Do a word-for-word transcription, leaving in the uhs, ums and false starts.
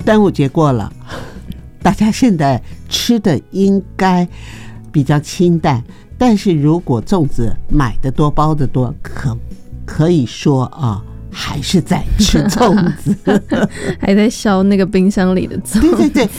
端午节过了，大家现在吃的应该比较清淡，但是如果粽子买的多包的多，可可以说啊，还是在吃粽子还在烧那个冰箱里的粽子。 对对对，